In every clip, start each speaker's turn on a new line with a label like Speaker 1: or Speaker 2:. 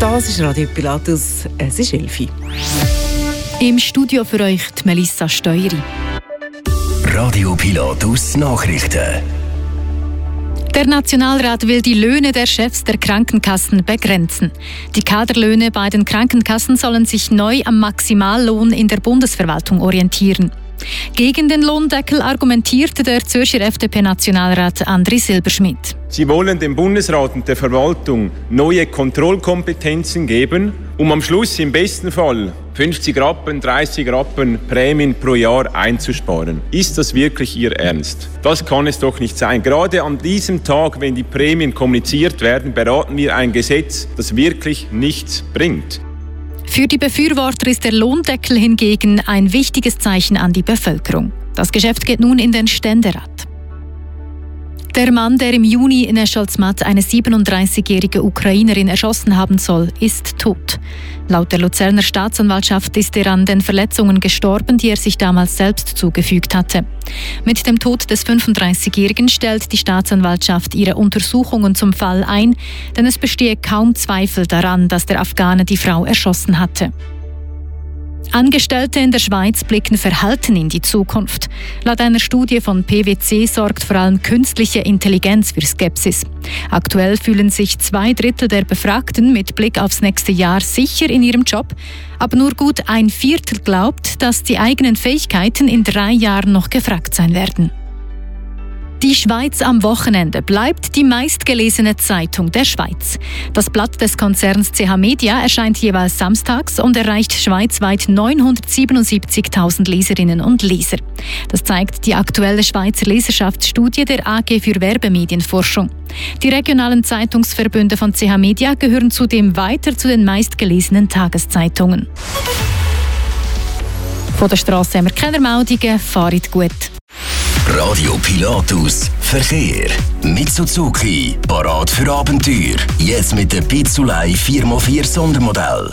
Speaker 1: Das ist Radio Pilatus, es ist 11.
Speaker 2: Im Studio für euch die Melissa Steueri.
Speaker 3: Radio Pilatus Nachrichten.
Speaker 2: Der Nationalrat will die Löhne der Chefs der Krankenkassen begrenzen. Die Kaderlöhne bei den Krankenkassen sollen sich neu am Maximallohn in der Bundesverwaltung orientieren. Gegen den Lohndeckel argumentierte der Zürcher FDP-Nationalrat Andri Silberschmidt.
Speaker 4: Sie wollen dem Bundesrat und der Verwaltung neue Kontrollkompetenzen geben, um am Schluss im besten Fall 50 Rappen, 30 Rappen Prämien pro Jahr einzusparen. Ist das wirklich Ihr Ernst? Das kann es doch nicht sein. Gerade an diesem Tag, wenn die Prämien kommuniziert werden, beraten wir ein Gesetz, das wirklich nichts bringt.
Speaker 2: Für die Befürworter ist der Lohndeckel hingegen ein wichtiges Zeichen an die Bevölkerung. Das Geschäft geht nun in den Ständerat. Der Mann, der im Juni in Escholzmatt eine 37-jährige Ukrainerin erschossen haben soll, ist tot. Laut der Luzerner Staatsanwaltschaft ist er an den Verletzungen gestorben, die er sich damals selbst zugefügt hatte. Mit dem Tod des 35-Jährigen stellt die Staatsanwaltschaft ihre Untersuchungen zum Fall ein, denn es bestehe kaum Zweifel daran, dass der Afghane die Frau erschossen hatte. Angestellte in der Schweiz blicken verhalten in die Zukunft. Laut einer Studie von PwC sorgt vor allem künstliche Intelligenz für Skepsis. Aktuell fühlen sich 2/3 der Befragten mit Blick aufs nächste Jahr sicher in ihrem Job, aber nur gut 1/4 glaubt, dass die eigenen Fähigkeiten in 3 Jahren noch gefragt sein werden. Die Schweiz am Wochenende bleibt die meistgelesene Zeitung der Schweiz. Das Blatt des Konzerns CH Media erscheint jeweils samstags und erreicht schweizweit 977.000 Leserinnen und Leser. Das zeigt die aktuelle Schweizer Leserschaftsstudie der AG für Werbemedienforschung. Die regionalen Zeitungsverbünde von CH Media gehören zudem weiter zu den meistgelesenen Tageszeitungen. Von der Strasse haben wir keine Meldungen, fahrt gut.
Speaker 3: Radio Pilatus Verkehr. Mitsuzuki, parat für Abenteuer. Jetzt mit der Pizzulei 4x4 Sondermodell.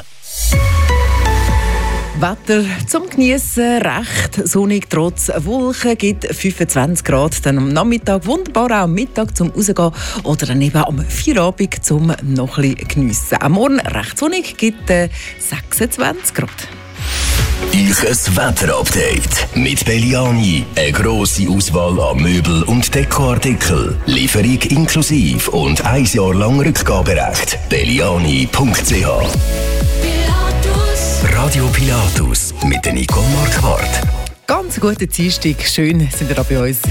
Speaker 1: Wetter zum Geniessen, recht sonnig, trotz Wolken, gibt 25 Grad. Dann am Nachmittag wunderbar auch am Mittag zum Rausgehen oder dann eben am Feierabend zum noch ein bisschen geniessen. Am Morgen recht sonnig, gibt 26 Grad.
Speaker 3: Ich ein Wetterupdate mit Belliani. Eine grosse Auswahl an Möbel- und Dekoartikel. Lieferung inklusive und 1 Jahr lang Rückgaberecht. Belliani.ch. Radio Pilatus mit der Nicole Marquardt.
Speaker 1: Ganz gute Dienstag, schön sind ihr da bei uns.